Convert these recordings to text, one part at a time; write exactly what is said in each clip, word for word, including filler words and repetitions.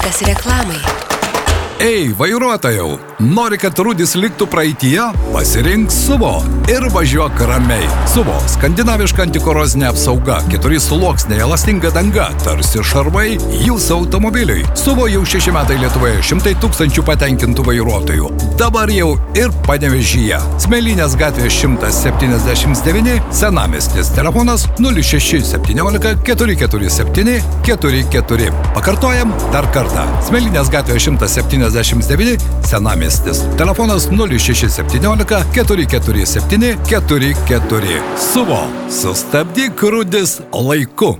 Laikas reklamai. Ei, vairuotojau, nori, kad rūdis liktų praeityje? Pasirink Suvo ir važiuok ramiai. Suvo – skandinaviška antikorozinė apsauga, keturi sluoksniai, elastinga danga, tarsi šarvai jūsų automobiliui. Suvo jau šeši metai Lietuvoje, šimtai tūkstančių patenkintų vairuotojų. Dabar jau ir Panevėžyje. Smėlynės gatvės šimtas septyniasdešimt devyni, senamiestis, telefonas nulis šeši septyniolika keturi keturi septyni keturi keturi. Pakartojam dar kartą. Smėlynės gatvės šimtas septyniasdešimt devyni, senamiestis, telefonas nulis šeši septyniolika keturi keturi septyni keturi keturi. Suvo, sustabdyk rūdis laiku.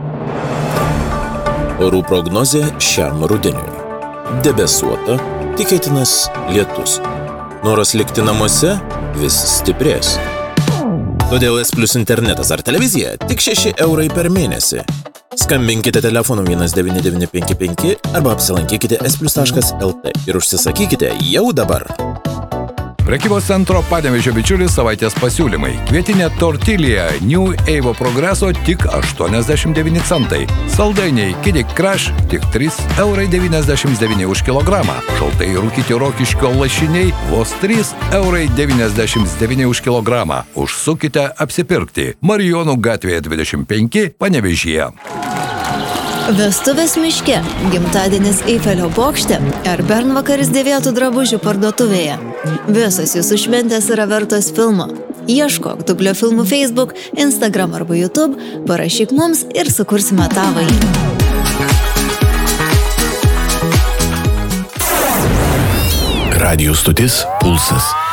Orų prognozė šiam rudeniui. Debesuota, tikėtinas lietus. Noras likti namuose vis stiprės. Todėl S Plus internetas ar televizija tik šeši eurai per mėnesį. Skambinkite telefonu vienas devyni devyni penki penki arba apsilankykite s plus taškas l t ir užsisakykite jau dabar. Prekybos centro Panevėžio bičiulis savaitės pasiūlymai. Kvietinė tortilija New Evo Progreso tik aštuoniasdešimt devyni centai. Saldainiai Kid Crush tik trys eurai devyniasdešimt devyni už kilogramą. Šaltai rūkyti Rokiškio lašiniai vos trys eurai devyniasdešimt devyni už kilogramą. Užsukite apsipirkti. Marijonų gatvėje dvidešimt penki Panevėžyje. Vestuvės miške, gimtadienis Eifelio bokšte ar bernvakaris dėvėtų drabužių parduotuvėje. Visos jūsų šventės yra vertos filmo. Ieškok Dublio filmų Facebook, Instagram arba YouTube, parašyk mums ir sukursime tavąjį. Radijo stotis Pulsas.